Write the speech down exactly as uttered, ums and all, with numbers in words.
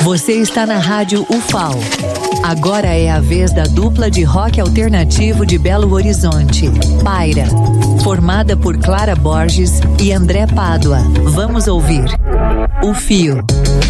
Você está na Rádio U F A O. Agora é a vez da dupla de rock alternativo de Belo Horizonte, Paira, formada por Clara Borges e André Pádua. Vamos ouvir O Fio.